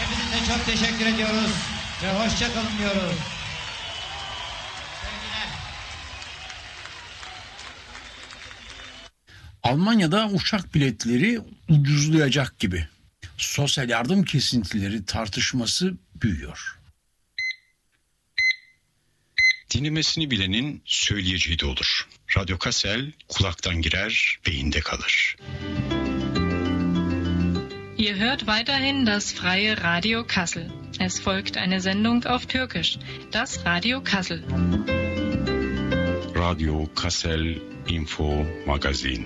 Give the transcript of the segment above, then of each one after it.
Hepinize çok teşekkür ediyoruz ve hoşça kalın diyoruz. Almanya'da uçak biletleri ucuzlayacak gibi. Sosyal yardım kesintileri tartışması büyüyor. Dinlemesini bilenin söyleyeceği de olur. Radyo Kassel kulaktan girer, beyinde kalır. Ihr hört weiterhin das freie Radio Kassel. Es folgt eine Sendung auf Türkisch, das Radio Kassel. Radio Kassel Info Magazin.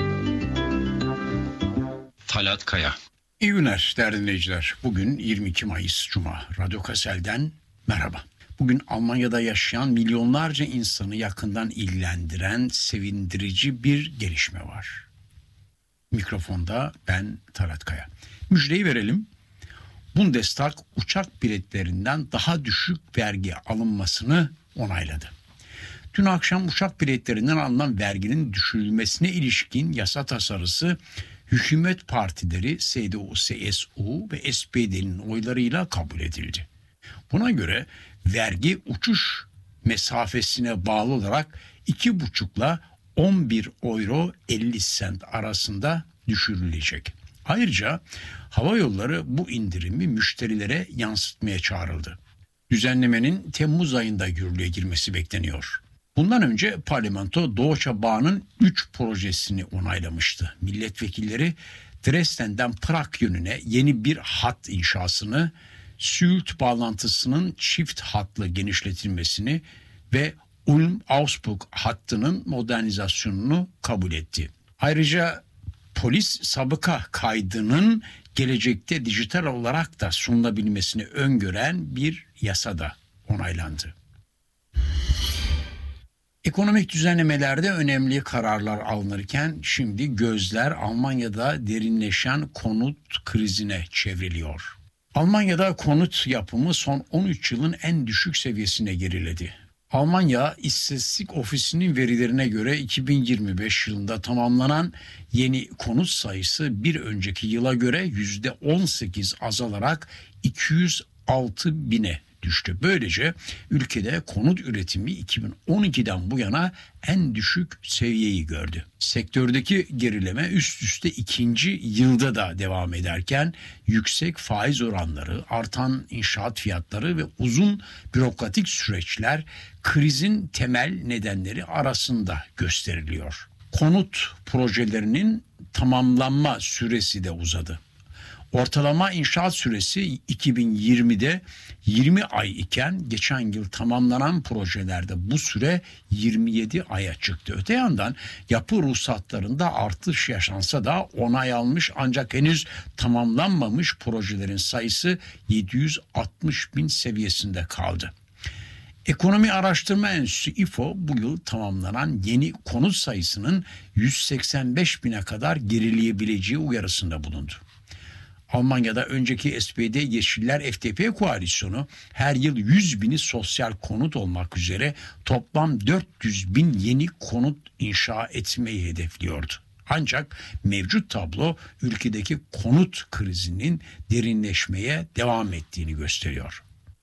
Talat Kaya. İyi günler değerli dinleyiciler. Bugün 22 Mayıs Cuma. Radyo Kassel'den merhaba. Bugün Almanya'da yaşayan milyonlarca insanı yakından ilgilendiren sevindirici bir gelişme var. Mikrofonda ben Talat Kaya. Müjdeyi verelim. Bundestag uçak biletlerinden daha düşük vergi alınmasını onayladı. Dün akşam uçak biletlerinden alınan verginin düşürülmesine ilişkin yasa tasarısı hükümet partileri CDU, CSU ve SPD'nin oylarıyla kabul edildi. Buna göre vergi uçuş mesafesine bağlı olarak 2,5 ile 11 euro 50 sent arasında düşürülecek. Ayrıca hava yolları bu indirimi müşterilere yansıtmaya çağrıldı. Düzenlemenin Temmuz ayında yürürlüğe girmesi bekleniyor. Bundan önce parlamento Deutsche Bahn'ın 3 projesini onaylamıştı. Milletvekilleri Dresden'den Prag yönüne yeni bir hat inşasını, Süd bağlantısının çift hatlı genişletilmesini ve Ulm-Augsburg hattının modernizasyonunu kabul etti. Ayrıca polis sabıka kaydının gelecekte dijital olarak da sunulabilmesini öngören bir yasa da onaylandı. Ekonomik düzenlemelerde önemli kararlar alınırken şimdi gözler Almanya'da derinleşen konut krizine çevriliyor. Almanya'da konut yapımı son 13 yılın en düşük seviyesine geriledi. Almanya İstatistik Ofisi'nin verilerine göre 2025 yılında tamamlanan yeni konut sayısı bir önceki yıla göre %18 azalarak 206 bine düştü. Böylece ülkede konut üretimi 2012'den bu yana en düşük seviyeyi gördü. Sektördeki gerileme üst üste ikinci yılda da devam ederken yüksek faiz oranları, artan inşaat fiyatları ve uzun bürokratik süreçler krizin temel nedenleri arasında gösteriliyor. Konut projelerinin tamamlanma süresi de uzadı. Ortalama inşaat süresi 2020'de 20 ay iken geçen yıl tamamlanan projelerde bu süre 27 aya çıktı. Öte yandan yapı ruhsatlarında artış yaşansa da onay almış ancak henüz tamamlanmamış projelerin sayısı 760 bin seviyesinde kaldı. Ekonomi Araştırma Enstitüsü İFO bu yıl tamamlanan yeni konut sayısının 185 bine kadar gerileyebileceği uyarısında bulundu. Almanya'da önceki SPD Yeşiller FDP koalisyonu her yıl 100 bini sosyal konut olmak üzere toplam 400 bin yeni konut inşa etmeyi hedefliyordu. Ancak mevcut tablo ülkedeki konut krizinin derinleşmeye devam ettiğini gösteriyor.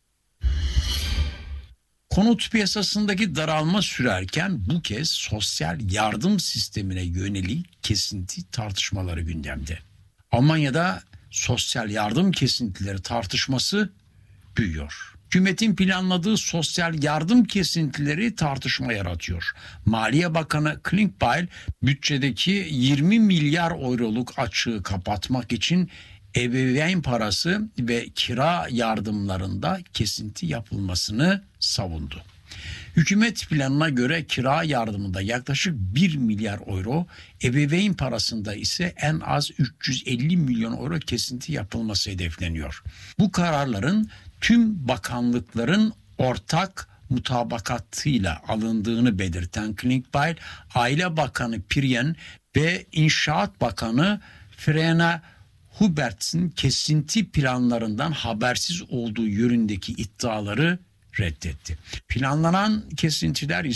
Konut piyasasındaki daralma sürerken bu kez sosyal yardım sistemine yönelik kesinti tartışmaları gündemde. Almanya'da sosyal yardım kesintileri tartışması büyüyor. Hükümetin planladığı sosyal yardım kesintileri tartışma yaratıyor. Maliye Bakanı Klingbeil bütçedeki 20 milyar euroluk açığı kapatmak için ebeveyn parası ve kira yardımlarında kesinti yapılmasını savundu. Hükümet planına göre kira yardımında yaklaşık 1 milyar euro, ebeveyn parasında ise en az 350 milyon euro kesinti yapılması hedefleniyor. Bu kararların tüm bakanlıkların ortak mutabakatıyla alındığını belirten Klingbeil, Aile Bakanı Piryen ve İnşaat Bakanı Frena Huberts'in kesinti planlarından habersiz olduğu yönündeki iddiaları reddetti. Planlanan kesintiler